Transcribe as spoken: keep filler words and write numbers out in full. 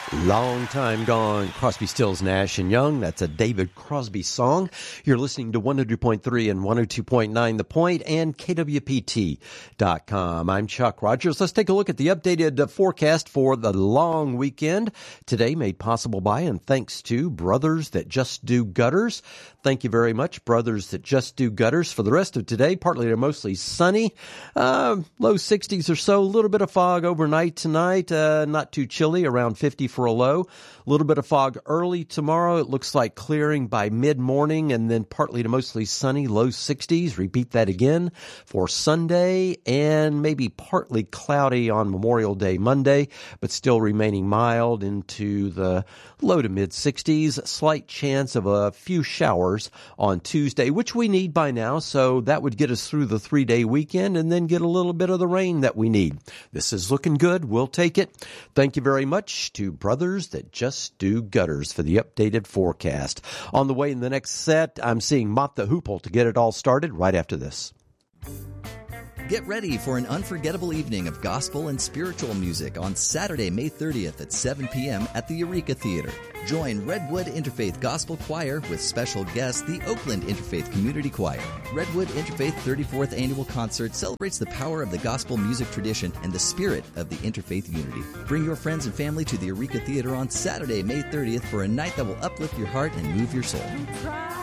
Long time gone, Crosby, Stills, Nash and Young. That's a David Crosby song. You're listening to one oh two point three and one oh two point nine The Point and K W P T dot com. I'm Chuck Rogers. Let's take a look at the updated uh, forecast for the long weekend. Today made possible by and thanks to Brothers That Just Do Gutters. Thank you very much, Brothers That Just Do Gutters. For the rest of today, partly to mostly sunny, uh, low sixties or so, a little bit of fog overnight tonight, uh, not too chilly, around fifty for a low. A little bit of fog early tomorrow. It looks like clearing by mid-morning and then partly to mostly sunny, low sixties. Repeat that again for Sunday and maybe partly cloudy on Memorial Day Monday, but still remaining mild into the low to mid-sixties. Slight chance of a few showers on Tuesday, which we need by now, so that would get us through the three-day weekend and then get a little bit of the rain that we need. This is looking good. We'll take it. Thank you very much to Brothers That Just Do Gutters for the updated forecast. On the way in the next set, I'm seeing Mott the Hoople to get it all started right after this. Get ready for an unforgettable evening of gospel and spiritual music on Saturday, May thirtieth at seven p.m. at the Eureka Theater. Join Redwood Interfaith Gospel Choir with special guest, the Oakland Interfaith Community Choir. Redwood Interfaith thirty-fourth Annual Concert celebrates the power of the gospel music tradition and the spirit of the interfaith unity. Bring your friends and family to the Eureka Theater on Saturday, May thirtieth for a night that will uplift your heart and move your soul.